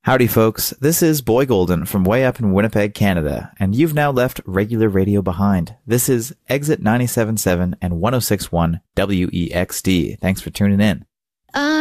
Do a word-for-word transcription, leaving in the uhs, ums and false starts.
Howdy, folks. This is Boy Golden from way up in Winnipeg, Canada, and you've now left regular radio behind. This is Exit ninety-seven point seven and one oh six point one W E X D. Thanks for tuning in. Uh